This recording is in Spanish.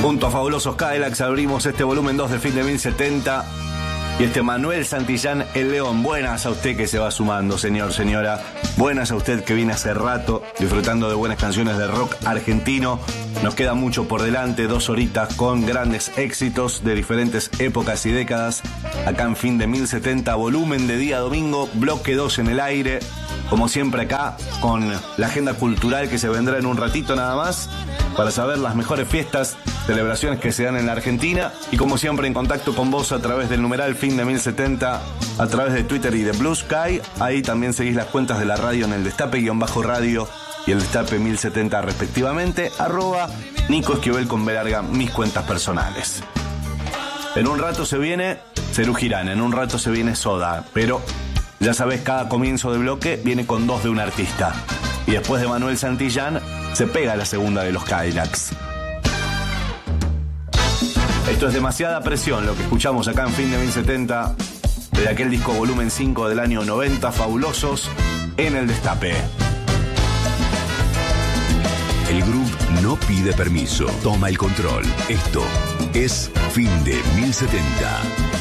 Junto a Fabulosos Cadillacs abrimos este volumen 2 de fin de 1070. Y este Manuel Santillán, el León. Buenas a usted que se va sumando, señor, señora. Buenas a usted que viene hace rato disfrutando de buenas canciones de rock argentino. Nos queda mucho por delante, 2 horitas con grandes éxitos de diferentes épocas y décadas. Acá en fin de 1070, volumen de día domingo, bloque 2 en el aire. Como siempre acá, con la agenda cultural que se vendrá en un ratito nada más, para saber las mejores fiestas, celebraciones que se dan en la Argentina. Y como siempre en contacto con vos a través del numeral fin de 1070, a través de Twitter y de Blue Sky. Ahí también seguís las cuentas de la radio en el Destape-Radio y el Destape 1070 respectivamente. @Nico Esquivel con B larga, mis cuentas personales. En un rato se viene Serú Girán, en un rato se viene Soda, pero ya sabés, cada comienzo de bloque viene con 2 de un artista. Y después de Manuel Santillán, se pega la segunda de los Cadillacs. Esto es Demasiada Presión, lo que escuchamos acá en fin de 1070, de aquel disco volumen 5 del año 90, Fabulosos, en el Destape. El groove no pide permiso, toma el control. Esto es fin de 1070.